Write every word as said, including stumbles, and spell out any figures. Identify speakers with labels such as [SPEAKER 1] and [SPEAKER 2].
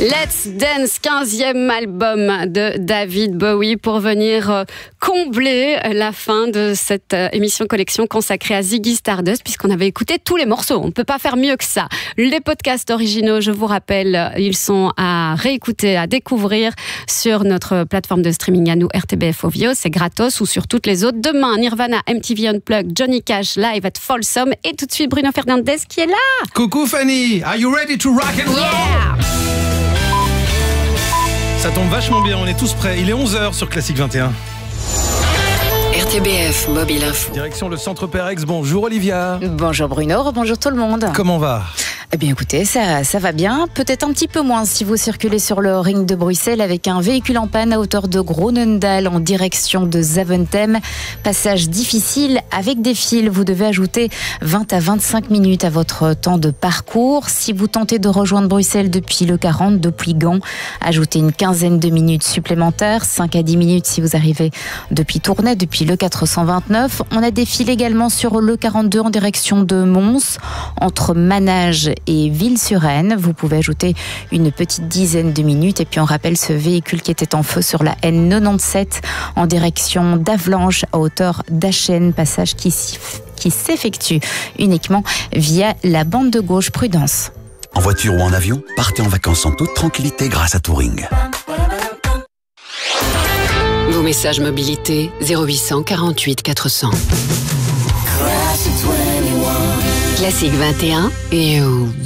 [SPEAKER 1] Let's Dance, quinzième album de David Bowie pour venir combler la fin de cette émission collection consacrée à Ziggy Stardust, puisqu'on avait écouté tous les morceaux. On ne peut pas faire mieux que ça. Les podcasts originaux, je vous rappelle, ils sont à réécouter, à découvrir sur notre plateforme de streaming à nous, R T B F Ovio. C'est gratos, ou sur toutes les autres. Demain, Nirvana, M T V Unplugged, Johnny Cash live at Folsom, et tout de suite Bruno Fernandez qui est là.
[SPEAKER 2] Coucou Fanny, are you ready to rock and roll?
[SPEAKER 1] Yeah.
[SPEAKER 2] Ça tombe vachement bien, on est tous prêts. Il est onze heures sur Classique vingt et un.
[SPEAKER 3] R T B F Mobile Info.
[SPEAKER 2] Direction le centre Perex. Bonjour Olivia.
[SPEAKER 4] Bonjour Bruno, bonjour tout le monde.
[SPEAKER 2] Comment va ?
[SPEAKER 4] Eh bien écoutez, ça, ça va bien, peut-être un petit peu moins si vous circulez sur le ring de Bruxelles avec un véhicule en panne à hauteur de Groenendael en direction de Zaventem. Passage difficile avec des fils, vous devez ajouter vingt à vingt-cinq minutes à votre temps de parcours. Si vous tentez de rejoindre Bruxelles depuis le quarante, depuis Gand, ajoutez une quinzaine de minutes supplémentaires, cinq à dix minutes si vous arrivez depuis Tournai, depuis le quatre cent vingt-neuf. On a des fils également sur le quarante-deux en direction de Mons, entre Manage et Ville-sur-Aisne. Vous pouvez ajouter une petite dizaine de minutes. Et puis on rappelle ce véhicule qui était en feu sur la N quatre-vingt-dix-sept en direction d'Avlanches à hauteur d'Achen, passage qui, qui s'effectue uniquement via la bande de gauche. Prudence.
[SPEAKER 5] En voiture ou en avion, partez en vacances en toute tranquillité grâce à Touring.
[SPEAKER 3] Vos messages mobilité zéro huit cent quarante-huit quatre cents. Classique vingt et un et